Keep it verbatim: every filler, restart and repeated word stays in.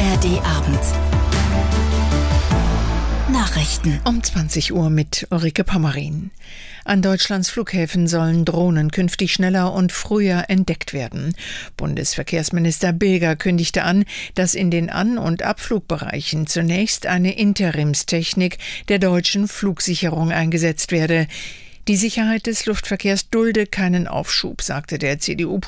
R D Abend. Nachrichten. Um zwanzig Uhr mit Ulrike Pommerin. An Deutschlands Flughäfen sollen Drohnen künftig schneller und früher entdeckt werden. Bundesverkehrsminister Bilger kündigte an, dass in den An- und Abflugbereichen zunächst eine Interimstechnik der deutschen Flugsicherung eingesetzt werde. Die Sicherheit des Luftverkehrs dulde keinen Aufschub, sagte der C D U